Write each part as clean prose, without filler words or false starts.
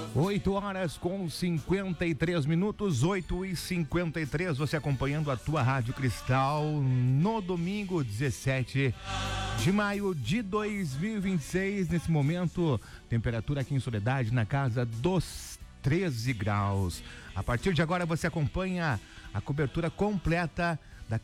8h53, 8h53, você acompanhando a tua Rádio Cristal no domingo 17 de maio de 2026. Nesse momento, temperatura aqui em Soledade na casa dos 13 graus. A partir de agora você acompanha a cobertura completa da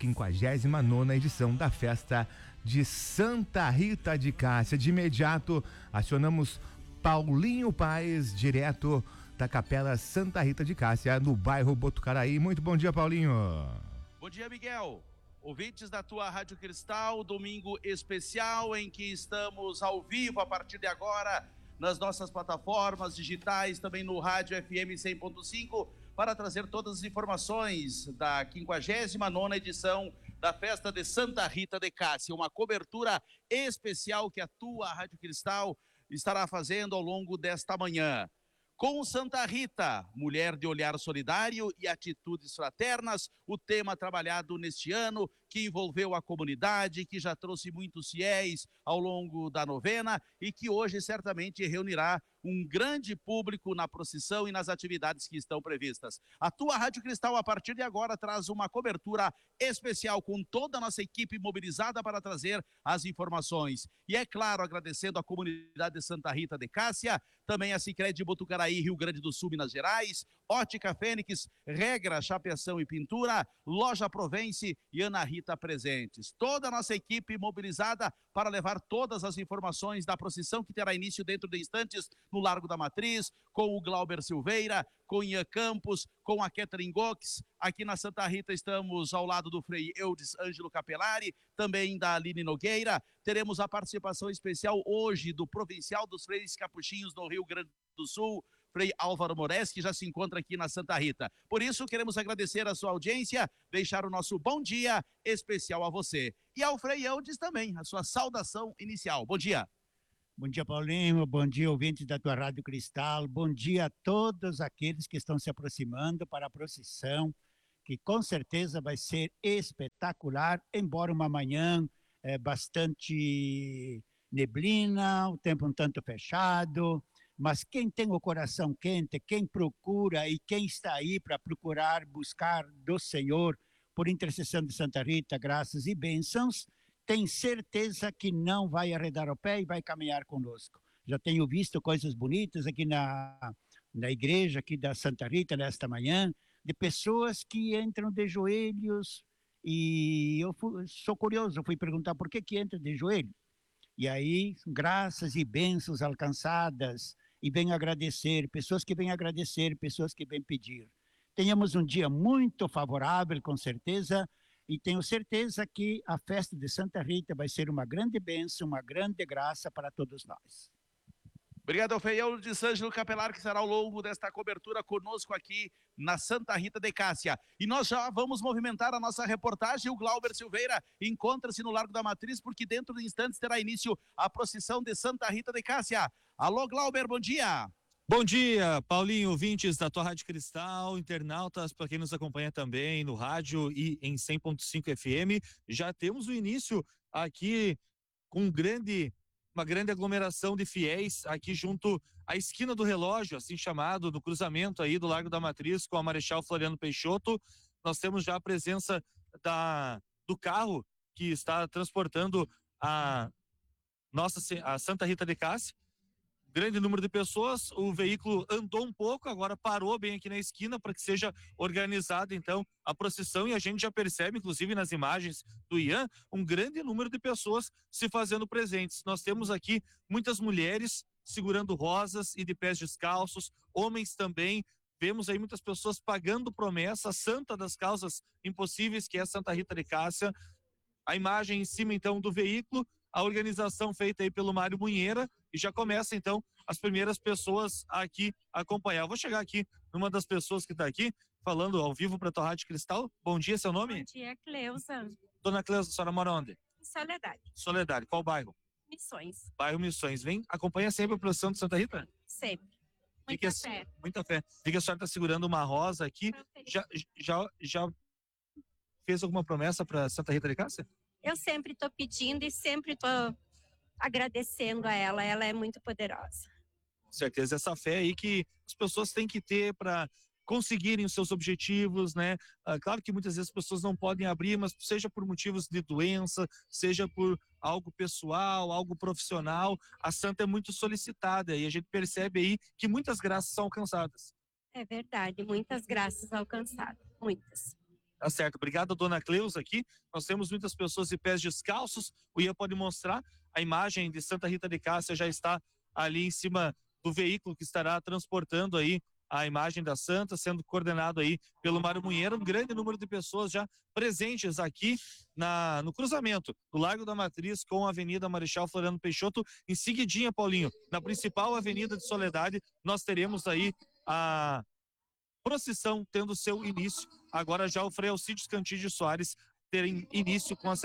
59ª edição da festa de Santa Rita de Cássia. De imediato, acionamos Paulinho Paes, direto da Capela Santa Rita de Cássia, no bairro Botucaraí. Muito bom dia, Paulinho. Bom dia, Miguel. Ouvintes da tua Rádio Cristal, domingo especial em que estamos ao vivo a partir de agora nas nossas plataformas digitais, também no Rádio FM 100.5, para trazer todas as informações da 59ª edição da festa de Santa Rita de Cássia, uma cobertura especial que a tua Rádio Cristal estará fazendo ao longo desta manhã. Com Santa Rita, mulher de olhar solidário e atitudes fraternas, o tema trabalhado neste ano, que envolveu a comunidade, que já trouxe muitos fiéis ao longo da novena e que hoje certamente reunirá um grande público na procissão e nas atividades que estão previstas. A tua Rádio Cristal, a partir de agora, traz uma cobertura especial com toda a nossa equipe mobilizada para trazer as informações. E é claro, agradecendo a comunidade de Santa Rita de Cássia, também a Sicredi de Botucaraí, Rio Grande do Sul, Minas Gerais, Ótica Fênix, Regra, Chapeação e Pintura, Loja Provence e Ana Rita presentes. Toda a nossa equipe mobilizada para levar todas as informações da procissão que terá início dentro de instantes no Largo da Matriz, com o Glauber Silveira, com o Ian Campos, com a Catherine Gox. Aqui na Santa Rita estamos ao lado do Frei Eudes Ângelo Capelari, também da Aline Nogueira. Teremos a participação especial hoje do Provincial dos Freis Capuchinhos do Rio Grande do Sul, Frei Álvaro Moraes, que já se encontra aqui na Santa Rita. Por isso, queremos agradecer a sua audiência, deixar o nosso bom dia especial a você. E ao Frei Eudes também, a sua saudação inicial. Bom dia. Bom dia, Paulinho. Bom dia, ouvintes da tua Rádio Cristal. Bom dia a todos aqueles que estão se aproximando para a procissão, que com certeza vai ser espetacular, embora uma manhã bastante neblina, o tempo um tanto fechado, mas quem tem o coração quente, quem procura e quem está aí para procurar, buscar do Senhor, por intercessão de Santa Rita, graças e bênçãos, tem certeza que não vai arredar o pé e vai caminhar conosco. Já tenho visto coisas bonitas aqui na igreja aqui da Santa Rita nesta manhã, de pessoas que entram de joelhos, e eu sou curioso, fui perguntar por que entra de joelho. E aí, graças e bênçãos alcançadas, e vem agradecer, pessoas que vêm agradecer, pessoas que vêm pedir. Tenhamos um dia muito favorável, com certeza, e tenho certeza que a festa de Santa Rita vai ser uma grande bênção, uma grande graça para todos nós. Obrigado ao Frei Eudes Ângelo Capelari, que será ao longo desta cobertura conosco aqui na Santa Rita de Cássia. E nós já vamos movimentar a nossa reportagem. O Glauber Silveira encontra-se no Largo da Matriz, porque dentro de instantes terá início a procissão de Santa Rita de Cássia. Alô, Glauber, bom dia. Bom dia, Paulinho, ouvintes da tua Rádio Cristal, internautas, para quem nos acompanha também no rádio e em 100.5 FM. Já temos o início aqui com uma grande aglomeração de fiéis aqui junto à esquina do relógio, assim chamado, do cruzamento aí do Largo da Matriz com a Marechal Floriano Peixoto. Nós temos já a presença do carro que está transportando a Santa Rita de Cássia. Grande número de pessoas, o veículo andou um pouco, agora parou bem aqui na esquina para que seja organizada então a procissão, e a gente já percebe, inclusive nas imagens do Ian, um grande número de pessoas se fazendo presentes. Nós temos aqui muitas mulheres segurando rosas e de pés descalços, homens também. Vemos aí muitas pessoas pagando promessa, a santa das causas impossíveis, que é Santa Rita de Cássia. A imagem em cima então do veículo, a organização feita aí pelo Mário Munheira, e já começa então as primeiras pessoas aqui a acompanhar. Eu vou chegar aqui numa das pessoas que está aqui, falando ao vivo para a tua Rádio Cristal. Bom dia, seu nome? Bom dia, Cleusa. Dona Cleusa, a senhora mora onde? Soledade. Soledade, qual bairro? Missões. Bairro Missões. Acompanha sempre a procissão de Santa Rita? Sempre. Muita fé. Muita fé. Vi que a senhora está segurando uma rosa aqui. Já fez alguma promessa para Santa Rita de Cássia? Eu sempre estou pedindo e sempre estou agradecendo a ela. Ela é muito poderosa. certeza, essa fé aí que as pessoas têm que ter para conseguirem os seus objetivos, né? Claro que muitas vezes as pessoas não podem abrir, mas seja por motivos de doença, seja por algo pessoal, algo profissional, a santa é muito solicitada e a gente percebe aí que muitas graças são alcançadas. É verdade, muitas graças alcançadas, muitas. Tá certo, obrigado, dona Cleusa aqui. Nós temos muitas pessoas de pés descalços. O Ian pode mostrar a imagem de Santa Rita de Cássia, já está ali em cima do veículo que estará transportando aí a imagem da Santa, sendo coordenado aí pelo Mário Munheiro. Um grande número de pessoas já presentes aqui no cruzamento do Largo da Matriz com a Avenida Marechal Floriano Peixoto. Em seguidinha, Paulinho, na principal avenida de Soledade, nós teremos aí a procissão tendo seu início. Agora já o Frei Alcides Cantídio Soares terem início com a